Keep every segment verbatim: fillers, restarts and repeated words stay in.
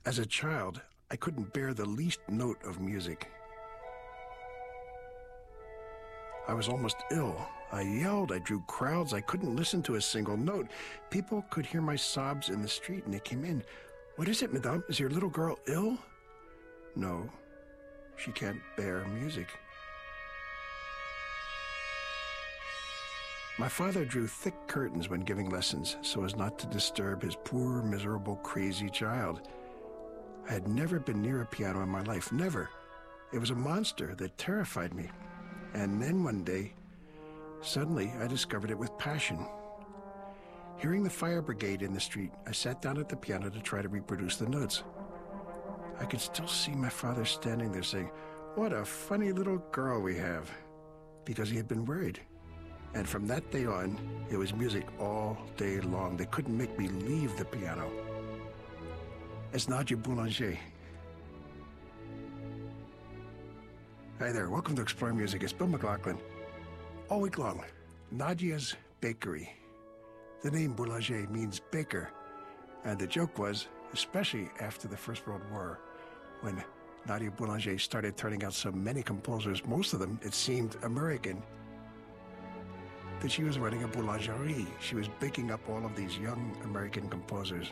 As a child, I couldn't bear the least note of music. I was almost ill. I yelled, I drew crowds, I couldn't listen to a single note. People could hear my sobs in the street and they came in. "What is it, madame? Is your little girl ill?" "No, she can't bear music." My father drew thick curtains when giving lessons so as not to disturb his poor, miserable, crazy child. I had never been near a piano in my life, never. It was a monster that terrified me. And then one day, suddenly I discovered it with passion. Hearing the fire brigade in the street, I sat down at the piano to try to reproduce the notes. I could still see my father standing there saying, "What a funny little girl we have," because he had been worried. And from that day on, it was music all day long. They couldn't make me leave the piano. It's Nadia Boulanger. Hi there, welcome to Explore Music. It's Bill McLaughlin. All week long, Nadia's Bakery. The name Boulanger means baker. And the joke was, especially after the First World War, when Nadia Boulanger started turning out so many composers, most of them, it seemed, American, that she was running a boulangerie. She was baking up all of these young American composers.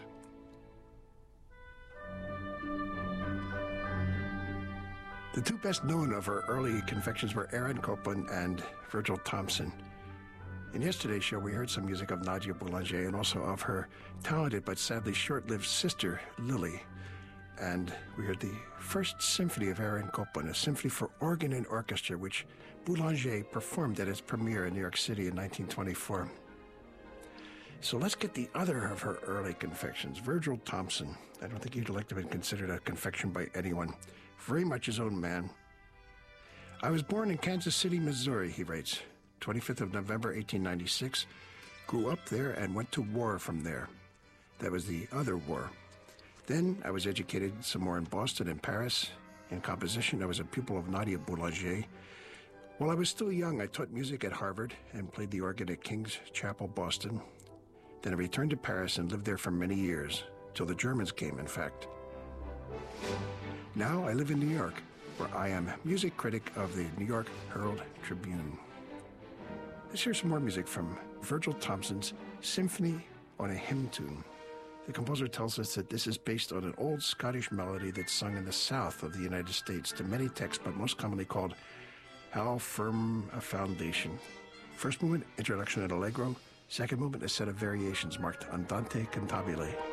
The two best known of her early confections were Aaron Copland and Virgil Thomson. In yesterday's show, we heard some music of Nadia Boulanger and also of her talented but sadly short-lived sister, Lily. And we heard the first symphony of Aaron Copland, a symphony for organ and orchestra, which Boulanger performed at its premiere in New York City in nineteen twenty-four. So let's get the other of her early confections, Virgil Thomson. I don't think he'd like to have been considered a confection by anyone. Very much his own man. "I was born in Kansas City, Missouri," he writes, twenty-fifth of November, eighteen ninety-six. "Grew up there and went to war from there." That was the other war. Then I was educated some more in Boston and Paris. In composition, I was a pupil of Nadia Boulanger. While I was still young, I taught music at Harvard and played the organ at King's Chapel, Boston. Then I returned to Paris and lived there for many years, till the Germans came, in fact. Now I live in New York, where I am music critic of the New York Herald Tribune. Let's hear some more music from Virgil Thomson's Symphony on a Hymn Tune. The composer tells us that this is based on an old Scottish melody that's sung in the south of the United States to many texts, but most commonly called How Firm a Foundation. First movement, introduction and allegro. Second movement, a set of variations marked Andante cantabile.